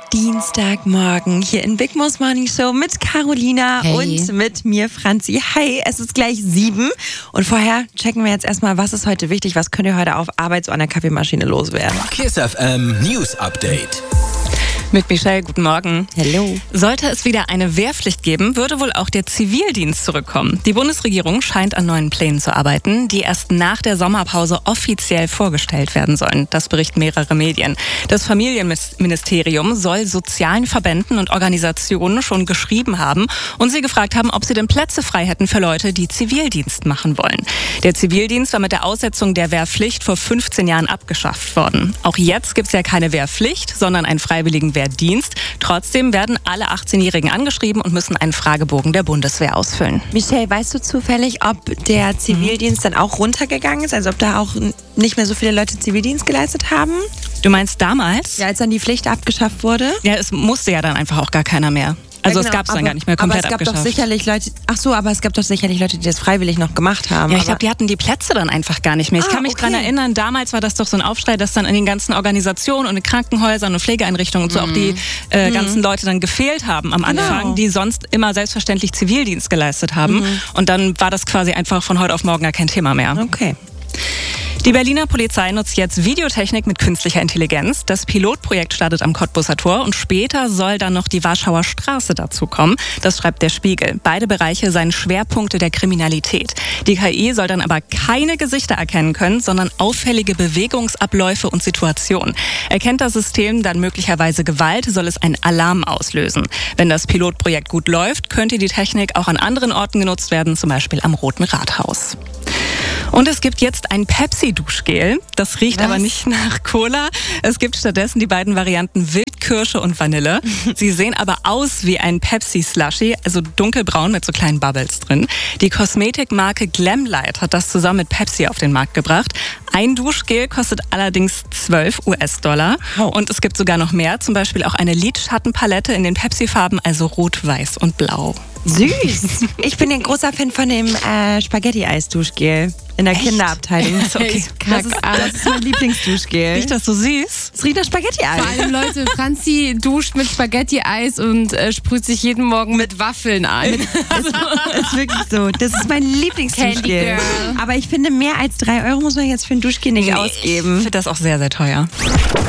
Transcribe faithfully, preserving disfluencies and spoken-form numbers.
Dienstagmorgen hier in Big Mo's Morning Show mit Carolina Hey. und mit mir Franzi. Hi, es ist gleich sieben und vorher checken wir jetzt erstmal, was ist heute wichtig, was könnt ihr heute auf Arbeit so an der Kaffeemaschine loswerden. Kiss F M News Update. Mit Michelle, guten Morgen. Hello. Sollte es wieder eine Wehrpflicht geben, würde wohl auch der Zivildienst zurückkommen. Die Bundesregierung scheint an neuen Plänen zu arbeiten, die erst nach der Sommerpause offiziell vorgestellt werden sollen. Das berichten mehrere Medien. Das Familienministerium soll sozialen Verbänden und Organisationen schon geschrieben haben und sie gefragt haben, ob sie denn Plätze frei hätten für Leute, die Zivildienst machen wollen. Der Zivildienst war mit der Aussetzung der Wehrpflicht vor fünfzehn Jahren abgeschafft worden. Auch jetzt gibt es ja keine Wehrpflicht, sondern einen freiwilligen Wehrdienst. Trotzdem werden alle achtzehnjährigen angeschrieben und müssen einen Fragebogen der Bundeswehr ausfüllen. Michelle, weißt du zufällig, ob der Zivildienst dann auch runtergegangen ist? Also ob da auch nicht mehr so viele Leute Zivildienst geleistet haben? Du meinst damals? Ja, als dann die Pflicht abgeschafft wurde? Ja, es musste ja dann einfach auch gar keiner mehr. Also Ja, genau, es gab es dann aber- gar nicht mehr komplett Aber es gab abgeschafft. doch sicherlich Leute, ach so, aber es gab doch sicherlich Leute, die das freiwillig noch gemacht haben. Ja, ich aber- glaube, die hatten die Plätze dann einfach gar nicht mehr. Ich Ah, kann mich okay. dran erinnern, damals war das doch so ein Aufschrei, dass dann in den ganzen Organisationen und in Krankenhäusern und Pflegeeinrichtungen und so auch die äh, ganzen Leute dann gefehlt haben am Genau. Anfang, die sonst immer selbstverständlich Zivildienst geleistet haben. Und dann war das quasi einfach von heute auf morgen gar kein Thema mehr. Okay. Die Berliner Polizei nutzt jetzt Videotechnik mit künstlicher Intelligenz. Das Pilotprojekt startet am Cottbuser Tor und später soll dann noch die Warschauer Straße dazukommen. Das schreibt der Spiegel. Beide Bereiche seien Schwerpunkte der Kriminalität. Die K I soll dann aber keine Gesichter erkennen können, sondern auffällige Bewegungsabläufe und Situationen. Erkennt das System dann möglicherweise Gewalt, soll es einen Alarm auslösen. Wenn das Pilotprojekt gut läuft, könnte die Technik auch an anderen Orten genutzt werden, zum Beispiel am Roten Rathaus. Und es gibt jetzt ein Pepsi-Duschgel. Das riecht Was? aber nicht nach Cola. Es gibt stattdessen die beiden Varianten Wildkirsche und Vanille. Sie sehen aber aus wie ein Pepsi-Slushy, also dunkelbraun mit so kleinen Bubbles drin. Die Kosmetikmarke Glamlight hat das zusammen mit Pepsi auf den Markt gebracht. Ein Duschgel kostet allerdings zwölf US-Dollar. Oh. Und es gibt sogar noch mehr, zum Beispiel auch eine Lidschattenpalette in den Pepsi-Farben, also rot, weiß und blau. Süß. Ich bin ein großer Fan von dem äh, Spaghetti-Eis-Duschgel in der Kinderabteilung. Also, okay. Das ist, das ist mein Lieblingsduschgel. Riecht das so süß? Es riecht nach Spaghetti-Eis. Vor allem, Leute, Franzi duscht mit Spaghetti-Eis und äh, sprüht sich jeden Morgen mit Waffeln an. Das ist wirklich so. Das ist mein Candy Lieblingsduschgel. Girl. Aber ich finde, mehr als drei Euro muss man jetzt für ein Duschgel nicht Ich ausgeben. finde das auch sehr, sehr teuer.